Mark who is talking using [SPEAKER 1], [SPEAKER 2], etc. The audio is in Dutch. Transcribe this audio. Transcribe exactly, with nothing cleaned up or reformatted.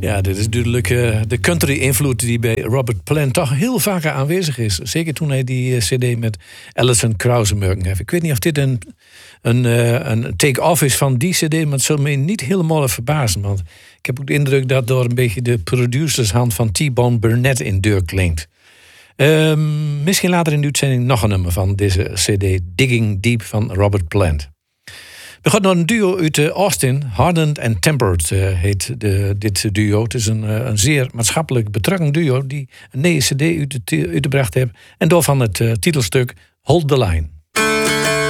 [SPEAKER 1] Ja, dit is duidelijk uh, de country-invloed die bij Robert Plant toch heel vaak aanwezig is. Zeker toen hij die uh, cd met Alison Krauss merken heeft. Ik weet niet of dit een, een, uh, een take-off is van die cd, maar het zal me niet helemaal verbazen. Want ik heb ook de indruk dat door een beetje de producershand van T-Bone Burnett in deur klinkt. Uh, misschien later in de uitzending nog een nummer van deze cd, Digging Deep van Robert Plant. We gaan naar een duo uit Austin, Hardened and Tempered uh, heet de, dit duo. Het is een, uh, een zeer maatschappelijk betrokken duo die een nieuwe cd uit de, uit de bracht heeft. En daarvan het uh, titelstuk Hold the Line.